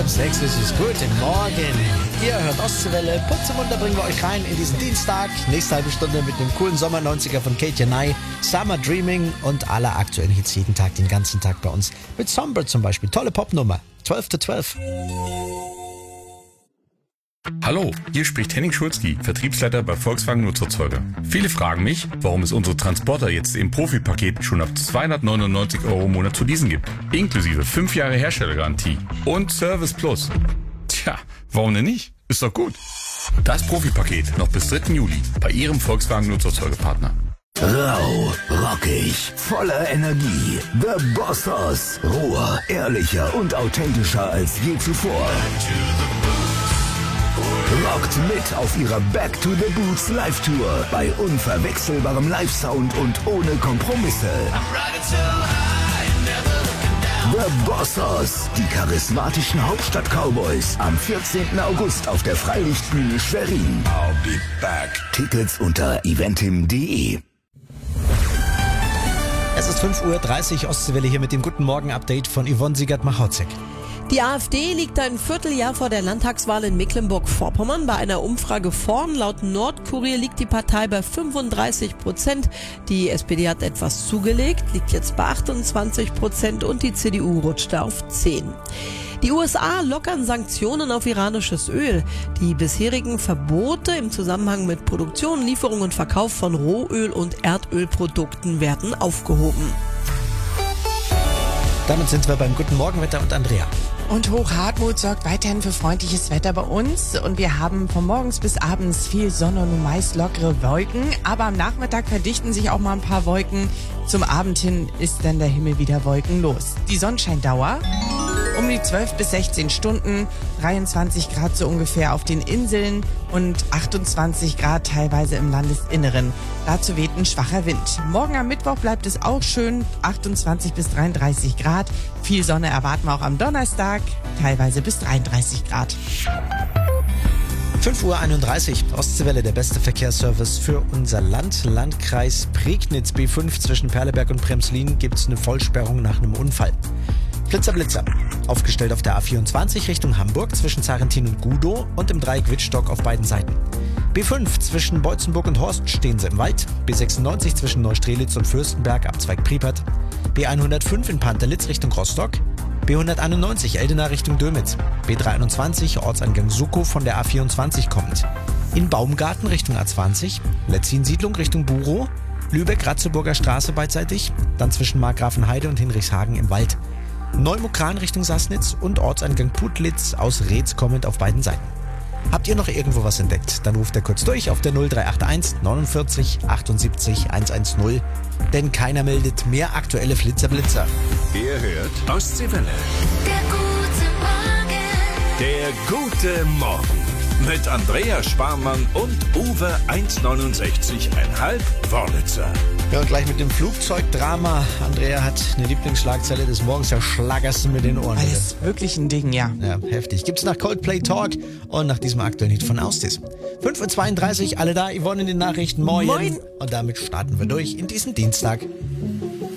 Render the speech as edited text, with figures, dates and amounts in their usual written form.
6 ist es. Guten Morgen. Ihr hört Ostseewelle. Putzemunter bringen wir euch rein in diesen Dienstag. Nächste halbe Stunde mit dem coolen Sommer-90er von Kate Janai, Summer Dreaming und alle aktuellen Hits jeden Tag, den ganzen Tag bei uns. Mit Songbird zum Beispiel. Tolle Popnummer. 12 to 12. Hallo, hier spricht Henning Schulzki, Vertriebsleiter bei Volkswagen Nutzerzeuger. Viele fragen mich, warum es unsere Transporter jetzt im Profipaket schon ab 299 € im Monat zu leasen gibt. Inklusive 5 Jahre Herstellergarantie und Service Plus. Tja, warum denn nicht? Ist doch gut. Das Profipaket noch bis 3. Juli bei Ihrem Volkswagen Nutzerzeugerpartner. Rau, rockig, voller Energie. The Bossos. Roher, ehrlicher und authentischer als je zuvor. Rockt mit auf ihrer Back to the Boots Live-Tour bei unverwechselbarem Live-Sound und ohne Kompromisse. The Bossos, die charismatischen Hauptstadt-Cowboys, am 14. August auf der Freilichtbühne Schwerin. I'll be back. Tickets unter eventim.de. Es ist 5:30 Uhr, Ostseewelle hier mit dem Guten Morgen-Update von Yvonne Siegert-Machotzek. Die AfD liegt ein Vierteljahr vor der Landtagswahl in Mecklenburg-Vorpommern bei einer Umfrage vorn. Laut Nordkurier liegt die Partei bei 35%. Die SPD hat etwas zugelegt, liegt jetzt bei 28% und die CDU rutschte auf 10%. Die USA lockern Sanktionen auf iranisches Öl. Die bisherigen Verbote im Zusammenhang mit Produktion, Lieferung und Verkauf von Rohöl und Erdölprodukten werden aufgehoben. Damit sind wir beim Guten Morgenwetter und Andrea. Und Hochhartmut sorgt weiterhin für freundliches Wetter bei uns. Und wir haben von morgens bis abends viel Sonne und meist lockere Wolken. Aber am Nachmittag verdichten sich auch mal ein paar Wolken. Zum Abend hin ist dann der Himmel wieder wolkenlos. Die Sonnenscheindauer um die 12 bis 16 Stunden, 23 Grad so ungefähr auf den Inseln und 28 Grad teilweise im Landesinneren. Dazu weht ein schwacher Wind. Morgen am Mittwoch bleibt es auch schön, 28 bis 33 Grad. Viel Sonne erwarten wir auch am Donnerstag, teilweise bis 33 Grad. 5:31 Uhr, Ostseewelle, der beste Verkehrsservice für unser Land. Landkreis Prignitz, B5 zwischen Perleberg und Bremslin gibt es eine Vollsperrung nach einem Unfall. Blitzer. Aufgestellt auf der A24 Richtung Hamburg zwischen Zarentin und Gudow und im Dreieck Wittstock auf beiden Seiten. B5 zwischen Beutzenburg und Horst stehen sie im Wald. B96 zwischen Neustrelitz und Fürstenberg, Abzweig Priepert. B105 in Pantelitz Richtung Rostock. B191 Eldena Richtung Dömitz. B321 Ortsangang Suckow von der A24 kommend. In Baumgarten Richtung A20. Letzin-Siedlung Richtung Burow. Lübeck-Ratzeburger Straße beidseitig. Dann zwischen Markgrafenheide und Hinrichshagen im Wald. Neumukran Richtung Sassnitz und Ortseingang Putlitz aus Reetz kommend auf beiden Seiten. Habt ihr noch irgendwo was entdeckt? Dann ruft ihr kurz durch auf der 0381 49 78 110. Denn keiner meldet mehr aktuelle Flitzer. Ihr hört Ostseewelle. Der gute Morgen mit Andrea Sparmann und Uwe 1,69,5 Wörlitzer. Ja, und gleich mit dem Flugzeugdrama. Andrea hat eine Lieblingsschlagzeile des Morgens, da schlagerst du mit den Ohren. Alles wirklich ein Ding, ja. Ja, heftig. Gibt's nach Coldplay Talk und nach diesem aktuellen Hit von Austis. 5:32 Uhr, alle da, Yvonne in den Nachrichten. Moin. Und damit starten wir durch in diesen Dienstag.